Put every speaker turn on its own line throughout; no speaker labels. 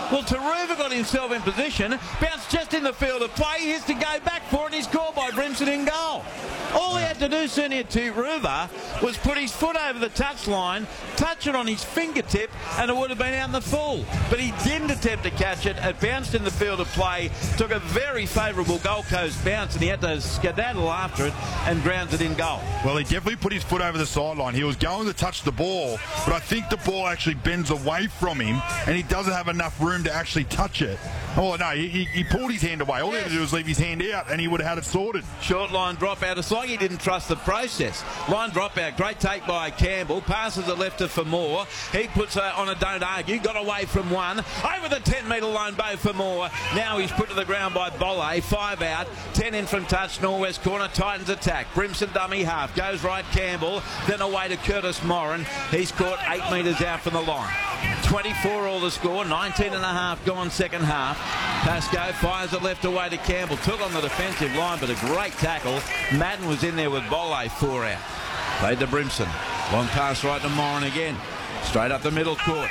Well, Taruva got himself in position, bounced just in the field of play. Here's to go back for it, and he's caught by Brimson in goal. All he had to do, Sonia Taruva, was put his foot over the touchline, touch it on his fingertip, and it would have been out in the full. But he didn't attempt to catch it. It bounced in the field of play, took a very favourable Gold Coast bounce, and he had to skedaddle after it and grounds it in goal.
Well, he definitely put his foot over the sideline. He was going to touch the ball, but I think the ball actually bends away from him, and he doesn't have enough room to actually touch it. Oh, no, he pulled his hand away. All he had to do was leave his hand out, and he would have had it sorted. Short
line drop out. It's like he didn't trust the process. Line drop out. Great take by Campbell. Passes it left to Famore. He puts on a don't argue. Got away from one. Over the 10-metre line, Beau Famore. Now he's put to the ground by Bolle. 5 out. 10 in from touch. Norwest corner. Titans attack. Brimson dummy half. Goes right Campbell. Then away to Curtis Moran. He's caught 8 metres out from the line. 24 all the score. 19.5 gone second half. Pascoe fires it left away to Campbell. Took on the defensive line, but a great tackle. Madden was in there with Bolle. 4 out. Played to Brimson. Long pass right to Moran again. Straight up the middle court.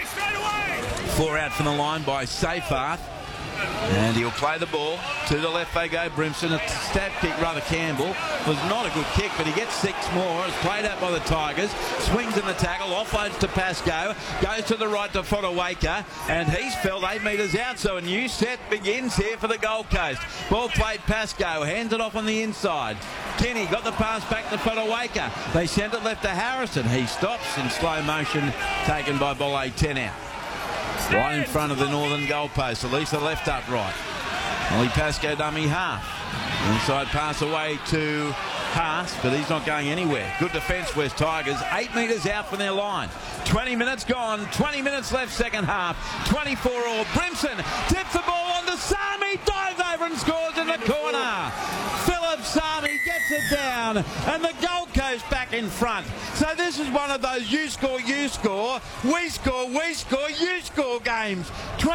4 out from the line by Seyfarth. And he'll play the ball. To the left they go. Brimson. A stab kick, rather Campbell. Was not a good kick, but he gets 6 more. It's played out by the Tigers. Swings in the tackle. Offloads to Pascoe. Goes to the right to Fodawaker. And he's felled 8 metres out. So a new set begins here for the Gold Coast. Ball played Pascoe. Hands it off on the inside. Kenny got the pass back to Fodawaker. They sent it left to Harrison. He stops in slow motion. Taken by Bolle. 10 out. Right in front of the northern goalpost. At least the left upright. Ollie Pascoe dummy half. Inside pass away to Haas, but he's not going anywhere. Good defence, West Tigers. 8 metres out from their line. 20 minutes gone. 20 minutes left second half. 24 all. Brimson tips the ball on to Sami. Dives over and scores in the corner. Philip Sami gets it down. And the Gold Coast back in front. So this is one of those you score, we score, you score games.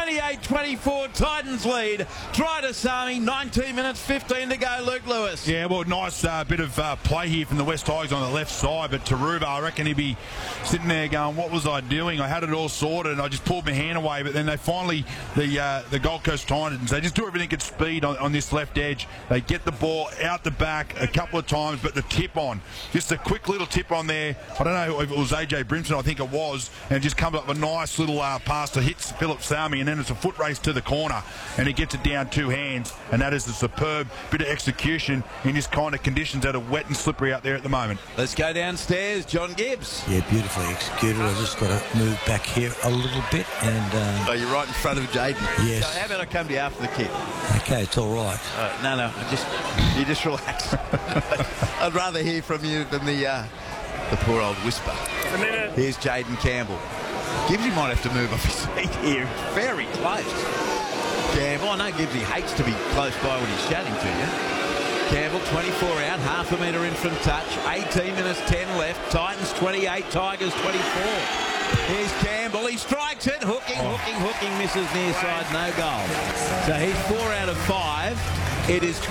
28-24, Titans lead. Try to Sami, 19 minutes, 15 to go, Luke Lewis.
Yeah, well, nice bit of play here from the West Tigers on the left side, but Taruva, I reckon he'd be sitting there going, what was I doing? I had it all sorted, and I just pulled my hand away, but then they finally, the Gold Coast Titans, they just do everything at speed on this left edge. They get the ball out the back a couple of times, but the tip on, just a quick little tip on there. I don't know if it was AJ Brimson, I think it was, and it just comes up with a nice little pass to hit Philip Sami, and then it's a foot race to the corner, and he gets it down 2 hands, and that is a superb bit of execution in this kind of conditions that are wet and slippery out there at the moment.
Let's go downstairs. John Gibbs.
Yeah, beautifully executed. I just got to move back here a little bit, and
oh, you're right in front of Jaden.
Yes.
So how about I come to you after the kick?
Okay, it's all right.
No, you just relax. I'd rather hear from you than the poor old whisper. Here's Jaden Campbell. Gibbsy might have to move off his feet here. Very close. Campbell, I know Gibbsy hates to be close by when he's shouting to you. Campbell, 24 out, half a metre in from touch. 18 minutes, 10 left. Titans 28, Tigers 24. Here's Campbell. He strikes it. Hooking, misses near side, no goal. So he's 4 out of 5. It is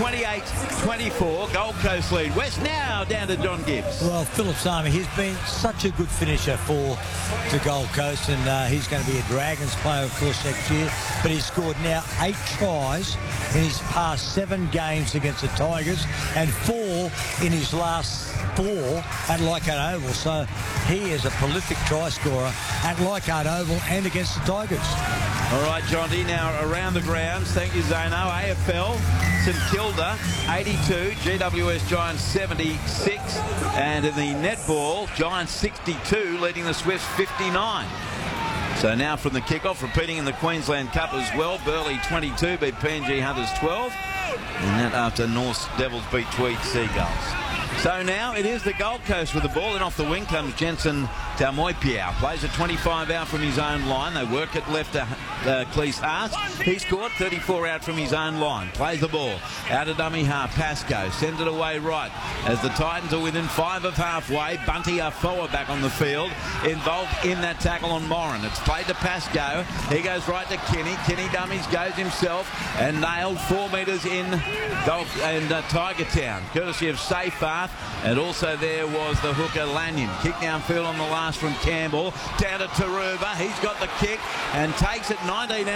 28-24. Gold Coast lead. West now down to John Gibbs.
Well, Philip Sami, he's been such a good finisher for the Gold Coast, and he's going to be a Dragons player, of course, next year. But he's scored now 8 tries in his past 7 games against the Tigers, and 4 in his last 4 at Leichhardt Oval. So he is a prolific try scorer at Leichhardt Oval and against the Tigers.
All right, Jonty, now around the grounds. Thank you, Zano. AFL, St Kilda 82, GWS Giants 76, and in the netball, Giants 62, leading the Swifts 59. So now from the kickoff, repeating in the Queensland Cup as well, Burleigh 22 beat PNG Hunters 12, and that after North Devils beat Tweed Seagulls. So now it is the Gold Coast with the ball, and off the wing comes Jensen Taumoepiau. Plays a 25 out from his own line. They work it left to Cleese Haas. He scored 34 out from his own line. Plays the ball out of dummy half. Pascoe sends it away right as the Titans are within 5 of halfway. Bunty Afoa back on the field, involved in that tackle on Moran. It's played to Pascoe. He goes right to Kenny. Kenny dummies, goes himself and nailed 4 metres in Tiger Town, courtesy of Seyfarth. And also there was the hooker Lanyon. Kick downfield on the last from Campbell. Down to Taruva. He's got the kick and takes it 19 out.